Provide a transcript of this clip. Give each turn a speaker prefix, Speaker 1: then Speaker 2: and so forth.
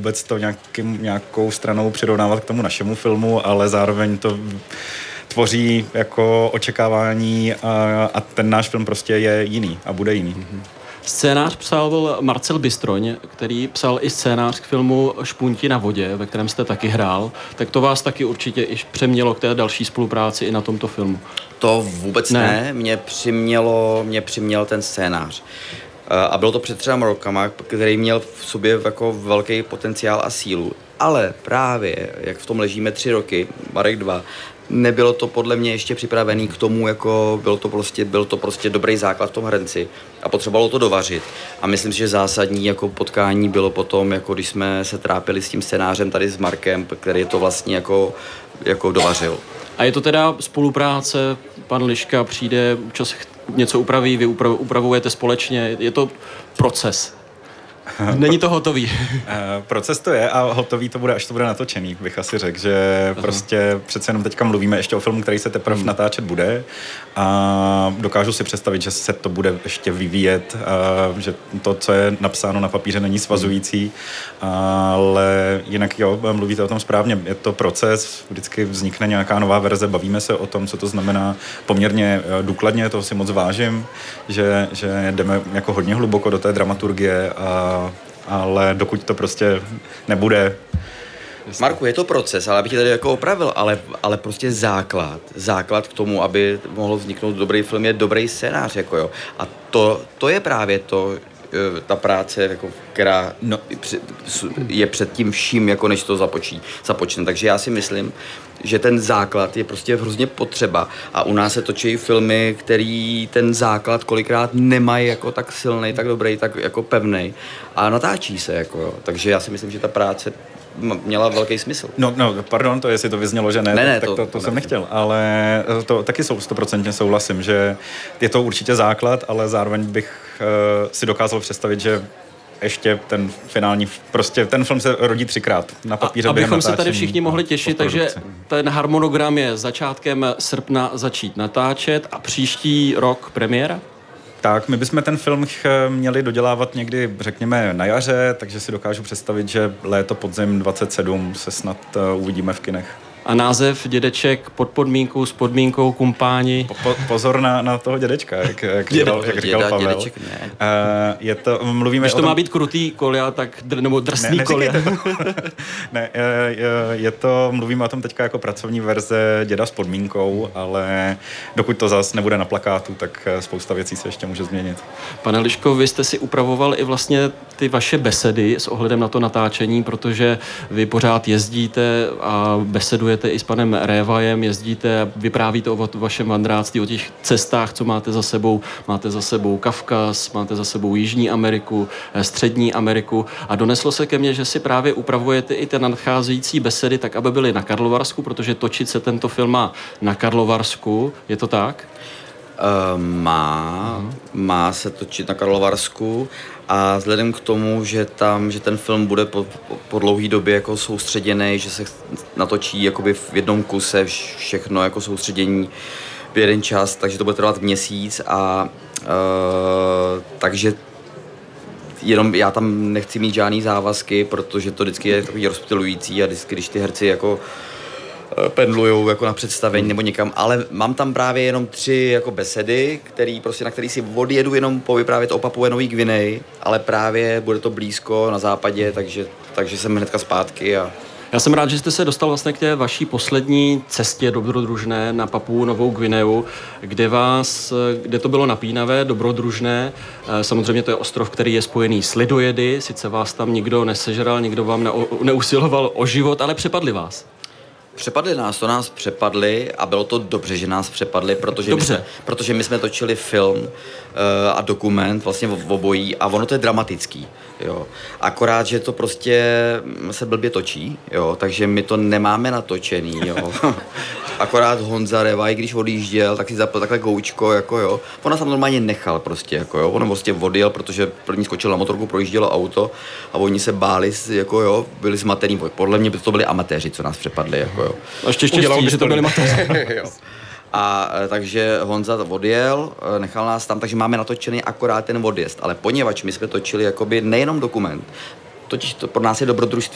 Speaker 1: vůbec to nějakou stranou přirovnávat k tomu našemu filmu, ale zároveň to tvoří jako očekávání a ten náš film prostě je jiný a bude jiný.
Speaker 2: Scénář psal Marcel Bystroň, který psal i scénář k filmu Špunti na vodě, ve kterém jste taky hrál. Tak to vás taky určitě i přemělo k té další spolupráci i na tomto filmu.
Speaker 3: To vůbec ne. Mě přiměl ten scénář. A bylo to před 3 rokama, který měl v sobě jako velký potenciál a sílu. Ale právě, jak v tom ležíme 3 roky, Marek 2, nebylo to podle mě ještě připravený k tomu, jako byl to prostě dobrý základ v tom hrnci a potřebovalo to dovařit. A myslím si, že zásadní jako potkání bylo potom, jako když jsme se trápili s tím scénářem tady s Markem, který to vlastně jako dovařil.
Speaker 2: A je to teda spolupráce, pan Liška přijde, občas něco upraví, vy upravujete společně, je to proces. Není to hotový.
Speaker 1: Proces to je a hotový to bude, až to bude natočený, bych asi řekl, že prostě přece jenom teďka mluvíme ještě o filmu, který se teprve natáčet bude a dokážu si představit, že se to bude ještě vyvíjet, že to, co je napsáno na papíře, není svazující, ale jinak jo, mluvíte o tom správně, je to proces, vždycky vznikne nějaká nová verze, bavíme se o tom, co to znamená poměrně důkladně, toho si moc vážím, že jdeme jako hodně hluboko do té dramaturgie ale dokud to prostě nebude.
Speaker 3: Marku, je to proces, ale abych tě tady jako opravil, ale prostě základ k tomu, aby mohl vzniknout dobrý film, je dobrý scénář, jako jo. A to je právě ta práce, jako, která je před tím vším, jako než to započne. Takže já si myslím, že ten základ je prostě hrozně potřeba a u nás se točí filmy, který ten základ kolikrát nemají jako tak silnej, tak dobrý, tak jako pevnej a natáčí se, jako jo. Takže já si myslím, že ta práce měla velký smysl.
Speaker 1: No, pardon, to jestli to vyznělo, že ne, tak to jsem nechtěl, ale to taky 100% souhlasím, že je to určitě základ, ale zároveň bych si dokázal představit, že ještě ten finální, prostě ten film se rodí 3krát na papíře.
Speaker 2: Abychom se tady všichni mohli těšit, takže ten harmonogram je začátkem srpna začít natáčet a příští rok premiéra?
Speaker 1: Tak, my bychom ten film měli dodělávat někdy, řekněme, na jaře, takže si dokážu představit, že léto, podzim 27 se snad uvidíme v kinech.
Speaker 2: A název Dědeček pod podmínkou, s podmínkou kumpáni.
Speaker 1: Pozor na toho dědečka, jak říkal Pavel.
Speaker 3: Dědeček, ne.
Speaker 1: Mluvíme
Speaker 2: když to má být krutý kolia, tak nebo drsný kolia.
Speaker 1: Ne, mluvíme o tom teďka jako pracovní verze Děda s podmínkou, ale dokud to zas nebude na plakátu, tak spousta věcí se ještě může změnit.
Speaker 2: Pane Liško, vy jste si upravoval i vlastně ty vaše besedy s ohledem na to natáčení, protože vy pořád jezdíte a besedujete i s panem Révajem, jezdíte, vyprávíte o vašem vandráctví, o těch cestách, co máte za sebou. Máte za sebou Kavkaz, máte za sebou Jižní Ameriku, Střední Ameriku a doneslo se ke mně, že si právě upravujete i ty nadcházející besedy tak, aby byly na Karlovarsku, protože točit se tento film má na Karlovarsku. Je to tak?
Speaker 3: Má se točit na Karlovarsku a vzhledem k tomu, že ten film bude po dlouhé době jako soustředěný, že se natočí jakoby v jednom kuse všechno jako soustředění v jeden čas, takže to bude trvat měsíc a takže jenom já tam nechci mít žádný závazky, protože to vždycky je takový rozptylující a vždycky, když ty herci jako pendlujou jako na představení nebo někam, ale mám tam právě jenom 3 jako besedy, na který si odjedu jenom povyprávět o Papue Nový Gvineji, ale právě bude to blízko na západě, takže jsem hnedka zpátky a
Speaker 2: já jsem rád, že jste se dostal vlastně k té vaší poslední cestě dobrodružné na Papuu Novou Gvineu, kde to bylo napínavé, dobrodružné. Samozřejmě to je ostrov, který je spojený s lidojedy, sice vás tam nikdo nesežral, nikdo vám neusiloval o život, ale přepadli vás.
Speaker 3: Přepadli nás, přepadli a bylo to dobře, že nás přepadli, protože my jsme točili film a dokument vlastně v obojí a ono to je dramatický, jo. Akorát, že to prostě se blbě točí, jo, takže my to nemáme natočený, jo. Akorát Honza Révaj, když odjížděl, tak si zapl takhle goučko, jako jo. Ona tam normálně nechal prostě, jako jo. On prostě odjel, protože první skočil na motorku, projíždělo auto a oni se báli, jako jo, byli zmatený. Podle mě to byli amatéři, co nás přepadli, jako jo.
Speaker 2: A ještě štěstí, že to byli amatéři.
Speaker 3: A takže Honza odjel, nechal nás tam, takže máme natočený akorát ten odjezd. Ale poněvadž my jsme točili jakoby nejenom dokument, totiž to pro nás je dobrodružství